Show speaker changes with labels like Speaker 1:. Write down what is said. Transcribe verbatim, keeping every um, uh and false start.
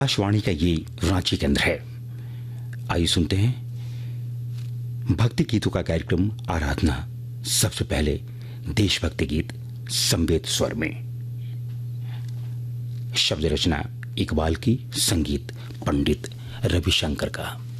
Speaker 1: आकाशवाणी का ये रांची केंद्र है। आइए सुनते हैं भक्ति गीतों का कार्यक्रम आराधना। सबसे पहले देशभक्ति गीत संवेद स्वर में। शब्द रचना इकबाल की, संगीत पंडित रविशंकर का।